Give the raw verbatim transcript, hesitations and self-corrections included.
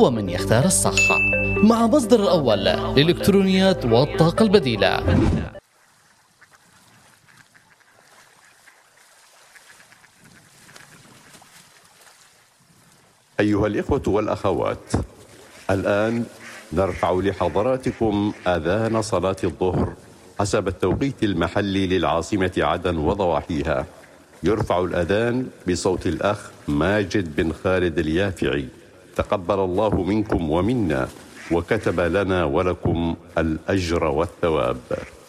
هو من يختار الصح مع مصدر الأول للإلكترونيات والطاقة البديلة. أيها الإخوة والأخوات، الآن نرفع لحضراتكم آذان صلاة الظهر حسب التوقيت المحلي للعاصمة عدن وضواحيها. يرفع الأذان بصوت الأخ ماجد بن خالد اليافعي، تقبل الله منكم ومنا وكتب لنا ولكم الأجر والثواب.